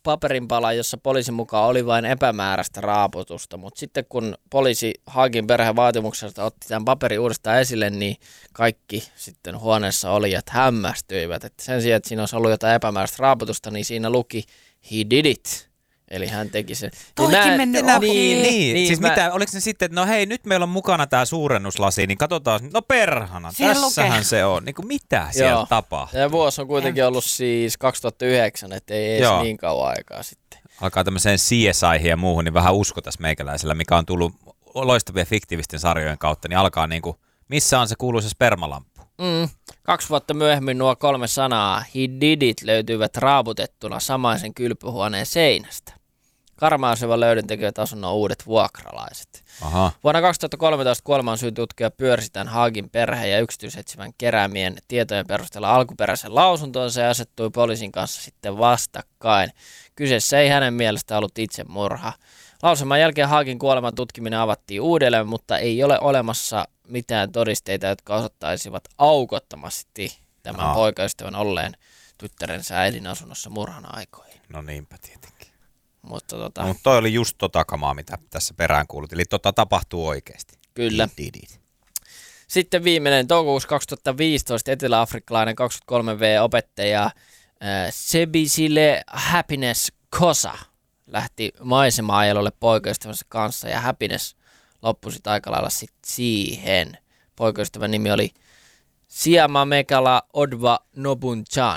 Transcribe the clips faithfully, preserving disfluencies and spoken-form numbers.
paperinpala, jossa poliisin mukaan oli vain epämääräistä raaputusta, mutta sitten kun poliisi Haagin perheen vaatimuksesta otti tämän paperin uudestaan esille, niin kaikki sitten huoneessa olijat hämmästyivät, että sen sijaan, että siinä olisi ollut jotain epämääräistä raaputusta, niin siinä luki he did it. Eli hän teki sen. Toikin mennyt ohi. Niin, niin. niin siis mä... mitä, oliko se sitten, että no hei, nyt meillä on mukana tämä suurennuslasi, niin katsotaan, no perhana, siellä tässähän lukee. Se on. Niin kuin mitä siellä Joo. tapahtuu? Ja vuosi on kuitenkin ollut siis kaksituhattayhdeksän, ettei edes Joo. niin kauan aikaa sitten. Alkaa tämmöiseen C S I:hin ja muuhun, niin vähän uskotas meikäläisellä, mikä on tullut loistavia fiktiivisten sarjojen kautta, niin alkaa niin kuin, missä on se kuuluisa spermalamppu? Mm. Kaksi vuotta myöhemmin nuo kolme sanaa, he did it, löytyivät raaputettuna samaisen kylpyhuoneen seinästä. Karmaiseva löydöntekijät asunnon uudet vuokralaiset. Aha. Vuonna kaksituhattakolmetoista kuoleman syyn tutkija pyörsi tämän Haagin perheen ja yksityisetsivän keräämien tietojen perusteella alkuperäisen lausuntonsa ja asettui poliisin kanssa sitten vastakkain. Kyseessä ei hänen mielestään ollut itsemurha. Lausuman jälkeen Haagin kuoleman tutkiminen avattiin uudelleen, mutta ei ole olemassa mitään todisteita, jotka osoittaisivat aukottomasti tämän no. poikaystävän olleen tyttärensä äidin asunnossa murhan aikoihin. No niinpä tietenkin. Mutta tota... no, toi oli just tota kamaa, mitä tässä perään kuulut. Eli tota tapahtuu oikeasti. Kyllä. Sitten viimeinen toukokuussa kaksituhattaviisitoista etelä-afrikkalainen kaksikymmentäkolme vuotias-opettaja äh, Sebisile Happiness Kosa lähti maisema-ajelulle poikaystävänsä kanssa ja Happiness loppui sitten aika lailla sit siihen. Poikaystävän nimi oli Siamamekala Odva Nobunchan.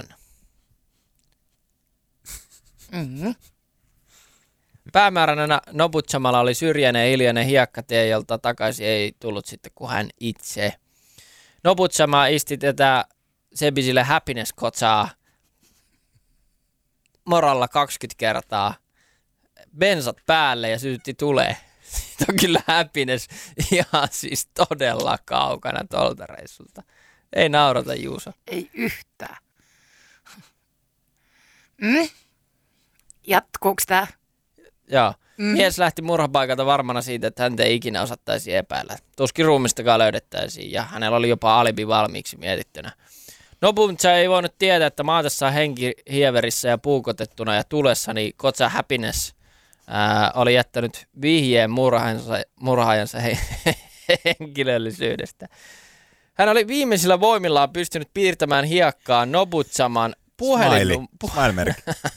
Mm-hmm. Päämääränä Nobunchamalla oli syrjäinen ja hiljainen hiekkatie, jolta takaisin ei tullut sitten kuin hän itse. Nobuncama isti tätä Sebisille Happiness Kotsaa moralla kaksikymmentä kertaa bensat päälle ja sytytti tulee. Siitä on kyllä Happiness ihan siis todella kaukana tuolta reissulta. Ei naurata, Juuso. Ei yhtään. Mm? Jatkuuko tämä? Joo. Mm. Mies lähti murhapaikalta varmana siitä, että häntä ei ikinä osattaisi epäillä. Tuskin ruumistakaan löydettäisiin ja hänellä oli jopa alibi valmiiksi mietittynä. Nobunchan ei voinut tietää, että maatessa henki hieverissä ja puukotettuna ja tulessa, niin Kotsa Happiness ää, oli jättänyt vihjeen murhaajansa, murhaajansa he, henkilöllisyydestä. Hän oli viimeisillä voimillaan pystynyt piirtämään hiekkaan Nobunchaman puhelin... Smile.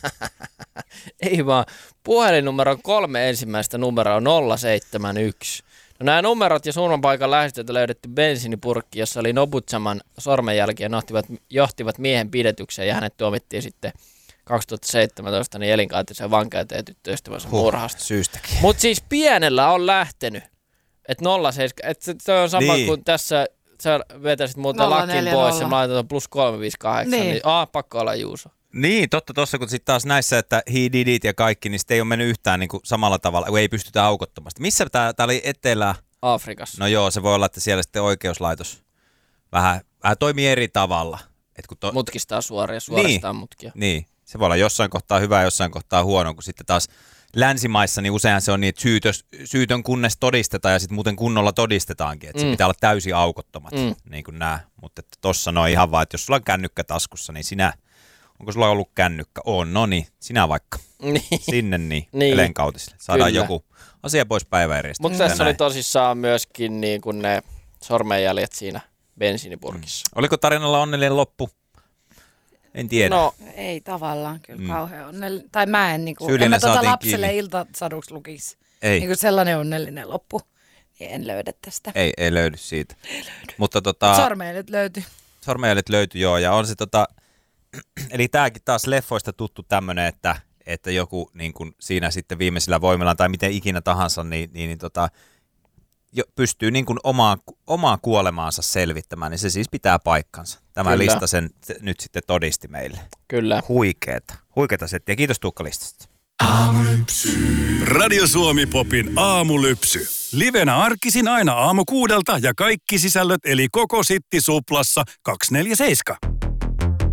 Ei vaan, puhelinnumeron kolme ensimmäistä numeroa on nolla seitsemän yksi. No, nämä numerot ja surmanpaikan lähestöltä löydetty bensiinipurkki, jossa oli Nobunchaman sormenjälkiä, johtivat, johtivat miehen pidetykseen ja hänet tuomittiin sitten kaksituhattaseitsemäntoista niin elinkautiseen vankeuteen tyttöystävänsä huh, murhasta. Syystäkin. Mutta siis pienellä on lähtenyt, että nolla seitsemän, että se on sama niin. kuin tässä... Sä vetäisit muuten lakin pois ja laitetaan plus kolme viisi kahdeksan, niin, niin aah, pakko olla Juuso. Niin, totta tuossa, kun sitten taas näissä, että he did it ja kaikki, niin sitten ei ole mennyt yhtään niin kuin samalla tavalla, kun ei pystytä aukottomasti. Missä tämä oli etelä? Afrikassa. No joo, se voi olla, että siellä sitten oikeuslaitos vähän, vähän toimii eri tavalla. Et kun to... Mutkistaa suoria, suoristaa niin, mutkia. Niin, se voi olla jossain kohtaa hyvä ja jossain kohtaa huono, kun sitten taas länsimaissa niin useinhan se on niin, että syytös, syytön kunnes todistetaan ja sitten muuten kunnolla todistetaankin, että mm. se pitää olla täysin aukottomat, mm. niin kuin nämä. Mutta tossa no ihan vaan, että jos sulla on kännykkä taskussa, niin sinä, onko sulla ollut kännykkä? On, no niin, sinä vaikka. Niin. Sinne niin, niin. elenkautiselle. Saadaan Kyllä. joku asia pois päiväjärjestä. Mutta tässä oli tosissaan myöskin niin kuin ne sormenjäljet siinä bensiinipurkissa. Mm. Oliko tarinalla onnellinen loppu? En tiedä. No ei tavallaan kyllä mm. kauhean onnellinen. Tai mä en, niin kuin, Syyllinen en mä tuota lapselle kiinni. iltasaduksi lukisi. Ei. Niin kuin sellainen onnellinen loppu. Niin en löydä tästä. Ei, ei löydy siitä. Ei löydy. Mutta tota... Sormenjäljet löytyi. Sormenjäljet löytyi, joo. Ja on se tota... Eli tääkin taas leffoista tuttu tämmönen, että, että joku niin kuin siinä sitten viimeisillä voimillaan tai miten ikinä tahansa, niin, niin, niin tota... Jo, pystyy niin kuin omaa, omaa kuolemaansa selvittämään, niin se siis pitää paikkansa. Tämä Kyllä. lista sen nyt sitten todisti meille. Kyllä. Huikeeta. Huikeeta settiä. Kiitos Tuukka listasta. Aamulypsy. Radio Suomi Popin aamulypsy. Livenä arkisin aina aamu kuudelta ja kaikki sisällöt eli koko Sitti Suplassa kaksikymmentäneljä seitsemän.